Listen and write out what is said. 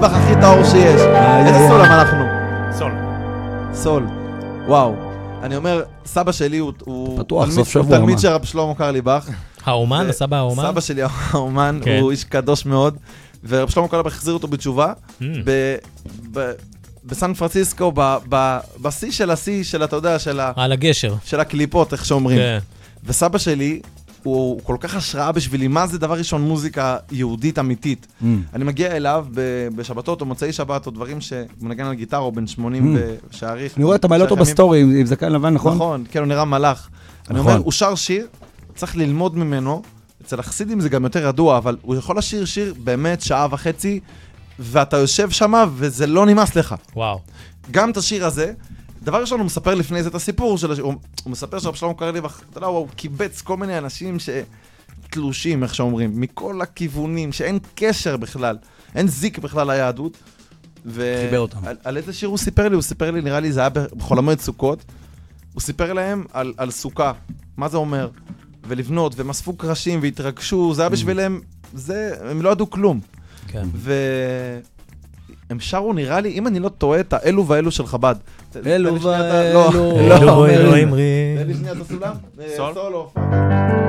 קרליבך הכי טהור שיש. איזה סולם אנחנו? סול. וואו. אני אומר, סבא שלי הוא תלמיד של רב שלמה קרליבך. האומן? הסבא האומן? סבא שלי האומן, הוא איש קדוש מאוד, ורב שלמה קרליבך החזיר אותו בתשובה. בסן פרנסיסקו, בשיא של השיא של, אתה יודע, על הגשר. של הקליפות, איך שאומרים. וסבא שלי, הוא כל כך השראה בשבילי, מה זה דבר ראשון מוזיקה יהודית אמיתית. אני מגיע אליו בשבתות או מוצאי שבת, או דברים שהוא מנגן על גיטרה, או בן 80 בשעריך. אני רואה, אתה מעלה אותו בסטורי עם זקן לבן, נכון? נכון, כן, הוא נראה מלאך. אני אומר, הוא שר שיר, צריך ללמוד ממנו, אצל החסידים זה גם יותר ידוע, אבל הוא יכול לשיר שיר באמת שעה וחצי, ואתה יושב שמה, וזה לא נמאס לך. וואו. גם את השיר הזה, דבר ראשון, הוא מספר לפני זה את הסיפור של השיר, הוא מספר שרב שלמה קרליבך, אתה יודע, הוא קיבץ כל מיני אנשים שתלושים, איך שאומרים, מכל הכיוונים, שאין קשר בכלל, אין זיק בכלל ליהדות. חיבר אותם. על איזה שיר הוא סיפר לי, נראה לי זה היה בכל המועד סוכות, הוא סיפר להם על סוכה, מה זה אומר, ולבנות, והם אספו קרשים והתרגשו, זה היה בשבילם, הם לא ידעו כלום. כן. הם שרו, נראה לי, אם אני לא טועה, את האלו ואלו של חב"ד. אלו ואלו. אלו ואלו אמרי. תן לי שנייה את הסולם. סול? סול או פאק.